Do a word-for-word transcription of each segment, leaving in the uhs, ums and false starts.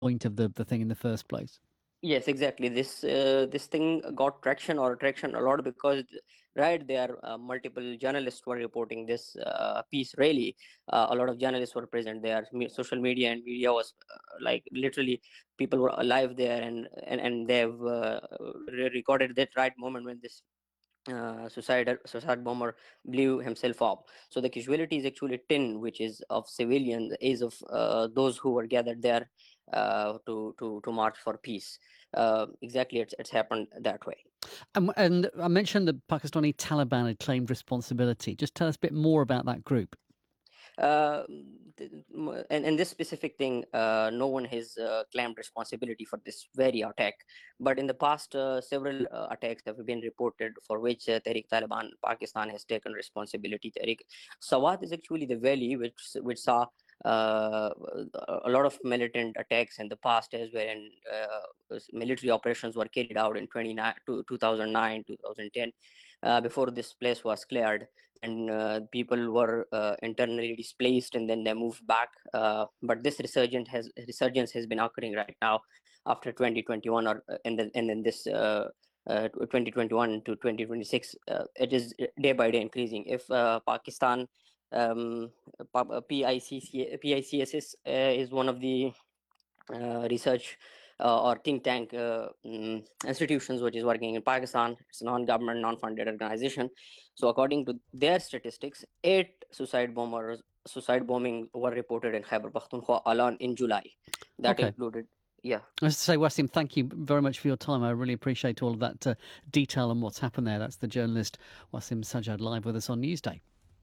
point of the, the thing in the first place. Yes, exactly. This uh, this thing got traction or traction a lot because, right, there uh, multiple journalists were reporting this uh, piece. Really, uh, a lot of journalists were present there. Me- social media and media was uh, like literally people were alive there, and and and they've uh, re- recorded that right moment when this uh, suicide suicide bomber blew himself up. So the casualty is actually ten, which is of civilian, the age of uh, those who were gathered there uh, to to to march for peace. Uh, exactly, it's it's happened that way. And, and I mentioned the Pakistani Taliban had claimed responsibility. Just tell us a bit more about that group. Uh, and, and this specific thing, uh, no one has uh, claimed responsibility for this very attack. But in the past, uh, several uh, attacks have been reported for which uh, Tehreek Taliban Pakistan has taken responsibility. Tehreek Swat is actually the valley which which saw uh, a lot of militant attacks in the past as well, and uh, military operations were carried out in two thousand nine, two thousand ten, uh, before this place was cleared, and uh, people were uh, internally displaced and then they moved back. Uh, but this resurgence has resurgence has been occurring right now after twenty twenty-one, or uh, and then and then this uh, uh, twenty twenty-one to twenty twenty-six, uh, it is day by day increasing. If uh, Pakistan um, PICC, PICSS uh, is one of the uh, research uh, or think tank uh, um, institutions which is working in Pakistan. It's a non-government, non-funded organization. So according to their statistics, eight suicide bombers, suicide bombing were reported in Khyber Pakhtunkhwa alone in July. That Okay. included, yeah. I was to say, Wasim, thank you very much for your time. I really appreciate all of that uh, detail on what's happened there. That's the journalist Wasim Sajjad live with us on Newsday.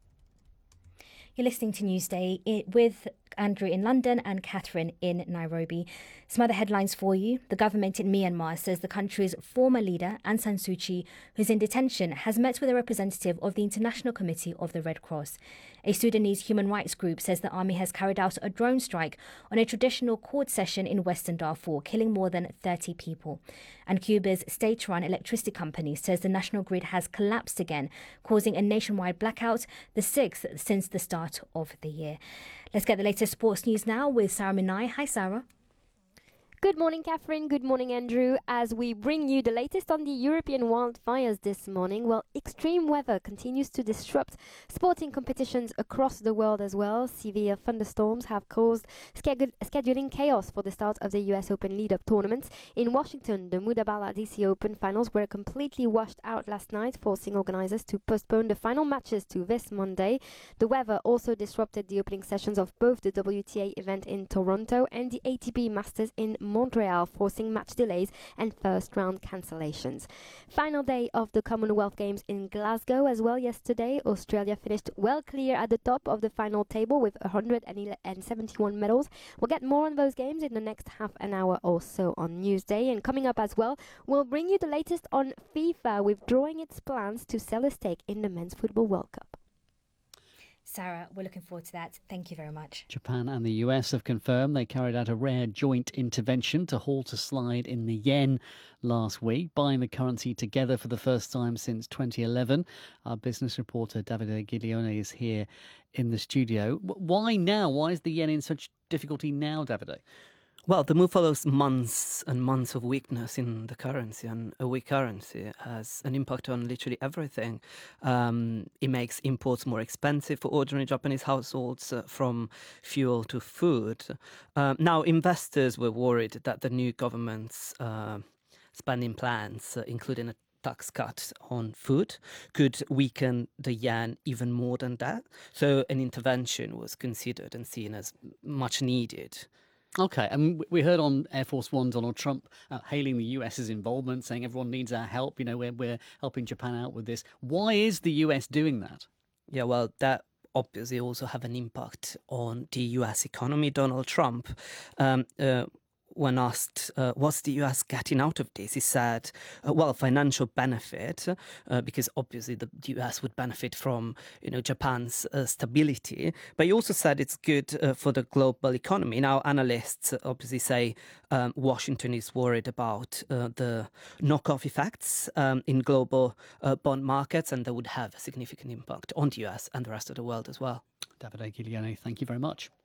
You're listening to Newsday with Andrew in London and Catherine in Nairobi. Some other headlines for you. The government in Myanmar says the country's former leader, Aung San Suu Kyi, who's in detention, has met with a representative of the International Committee of the Red Cross. A Sudanese human rights group says the army has carried out a drone strike on a traditional court session in Western Darfur, killing more than thirty people. And Cuba's state-run electricity company says the national grid has collapsed again, causing a nationwide blackout, the sixth since the start of the year. Let's get the latest sports news now with Sarah Minai. Hi, Sarah. Good morning, Catherine. Good morning, Andrew. As we bring you the latest on the European wildfires this morning, well, extreme weather continues to disrupt sporting competitions across the world as well. Severe thunderstorms have caused schedule- scheduling chaos for the start of the U S Open lead-up tournament. In Washington, the Mudabala D C Open finals were completely washed out last night, forcing organizers to postpone the final matches to this Monday. The weather also disrupted the opening sessions of both the W T A event in Toronto and the A T P Masters in Montreal, forcing match delays and first round cancellations. Final day of the Commonwealth Games in Glasgow as well yesterday. Australia finished well clear at the top of the final table with one hundred seventy-one medals. We'll get more on those games in the next half an hour or so on Newsday. And coming up as well, we'll bring you the latest on FIFA withdrawing its plans to sell a stake in the Men's Football World Cup. Sarah, we're looking forward to that. Thank you very much. Japan and the U S have confirmed they carried out a rare joint intervention to halt a slide in the yen last week, buying the currency together for the first time since twenty eleven. Our business reporter Davide Giglione is here in the studio. Why now? Why is the yen in such difficulty now, Davide? Well, the move follows months and months of weakness in the currency, and a weak currency has an impact on literally everything. Um, it makes imports more expensive for ordinary Japanese households, uh, from fuel to food. Um, now, investors were worried that the new government's uh, spending plans, uh, including a tax cut on food, could weaken the yen even more than that. So an intervention was considered and seen as much needed. Okay, and we heard on Air Force One Donald Trump uh, hailing the US's involvement, saying everyone needs our help. You know, we're, we're helping Japan out with this. Why is the U S doing that? Yeah, well, that obviously also have an impact on the U S economy. Donald Trump, um, uh, when asked uh, what's the U S getting out of this, he said, uh, well, financial benefit, uh, because obviously the U S would benefit from, you know, Japan's uh, stability. But he also said it's good uh, for the global economy. Now, analysts obviously say um, Washington is worried about uh, the knockoff effects um, in global uh, bond markets, and that would have a significant impact on the U S and the rest of the world as well. Davide Giglione, thank you very much.